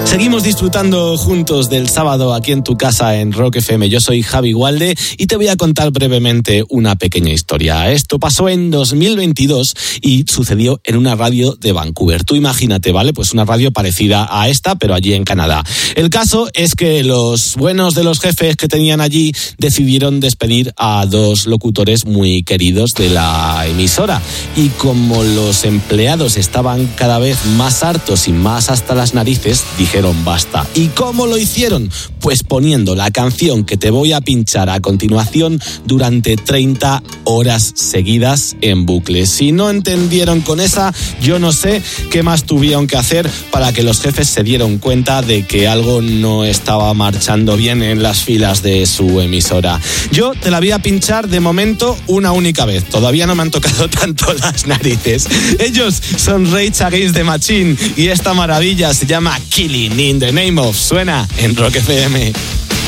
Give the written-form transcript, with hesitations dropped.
Seguimos disfrutando juntos del sábado aquí en tu casa en Rock FM. Yo soy Javi Gualde y te voy a contar brevemente una pequeña historia. Esto pasó en 2022 y sucedió en una radio de Vancouver. Tú imagínate, ¿vale? Pues una radio parecida a esta, pero allí en Canadá. El caso es que los buenos de los jefes que tenían allí decidieron despedir a dos locutores muy queridos de la emisora. Y como los empleados estaban cada vez más hartos y más hasta las narices, dijeron basta. ¿Y cómo lo hicieron? Pues poniendo la canción que te voy a pinchar a continuación durante 30 horas seguidas en bucle. Si no entendieron con esa, yo no sé qué más tuvieron que hacer para que los jefes se dieran cuenta de que algo no estaba marchando bien en las filas de su emisora. Yo te la voy a pinchar de momento una única vez. Todavía no me han tocado tanto las narices. Ellos son Rage Against the Machine y esta maravilla se llama Killing in the Name of. Suena en Rock FM.